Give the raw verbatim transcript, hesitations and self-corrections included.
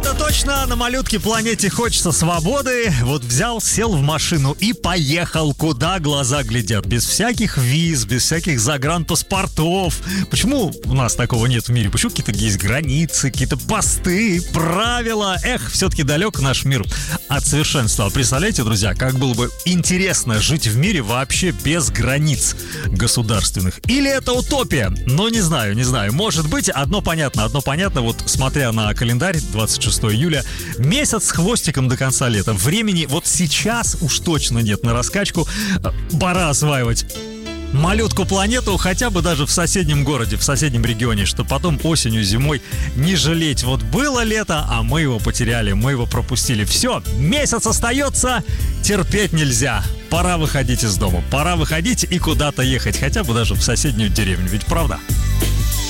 Это точно, на малютке планете хочется свободы. Вот взял, сел в машину и поехал, куда глаза глядят. Без всяких виз, без всяких загранпаспортов. Почему у нас такого нет в мире? Почему какие-то есть границы, какие-то посты, правила? Эх, все-таки далек наш мир от совершенства. Представляете, друзья, как было бы интересно жить в мире вообще без границ государственных? Или это утопия? Ну, не знаю, не знаю. Может быть, одно понятно, одно понятно. Вот смотря на календарь, двадцать шестого июля, месяц с хвостиком до конца лета. Времени вот сейчас уж точно нет на раскачку. Пора осваивать малютку-планету хотя бы даже в соседнем городе, в соседнем регионе, чтобы потом осенью, зимой не жалеть. Вот было лето, а мы его потеряли, мы его пропустили. Все, месяц остается, терпеть нельзя. Пора выходить из дома, пора выходить и куда-то ехать, хотя бы даже в соседнюю деревню, ведь правда?